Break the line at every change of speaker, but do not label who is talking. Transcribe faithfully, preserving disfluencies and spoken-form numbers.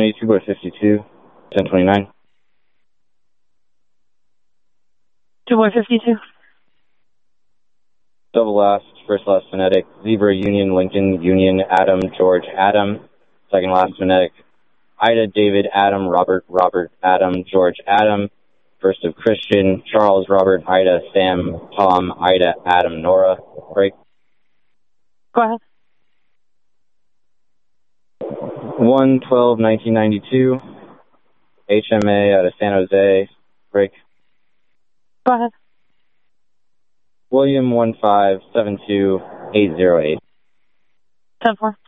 ninety-two, board fifty-two, ten twenty-nine.
two board fifty-two.
Double last, first last phonetic, Zebra, Union, Lincoln, Union, Adam, George, Adam. Second last phonetic, Ida, David, Adam, Robert, Robert, Adam, George, Adam. First of Christian, Charles, Robert, Ida, Sam, Tom, Ida, Adam, Nora. Break.
Go ahead.
one twelve nineteen ninety-two, H M A out of San Jose. Break.
Go ahead.
William one five seven two eight zero eight.
ten four.